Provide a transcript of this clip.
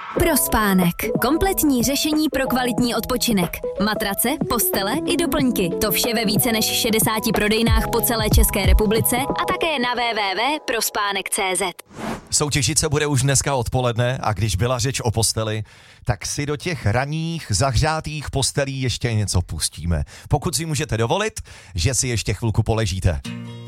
Prospánek. Kompletní řešení pro kvalitní odpočinek. Matrace, postele i doplňky. To vše ve více než 60 prodejnách po celé České republice a také na www.prospanek.cz. Soutěžit se bude už dneska odpoledne a když byla řeč o posteli, tak si do těch ranních zahřátých postelí ještě něco pustíme. Pokud si můžete dovolit, že si ještě chvilku poležíte.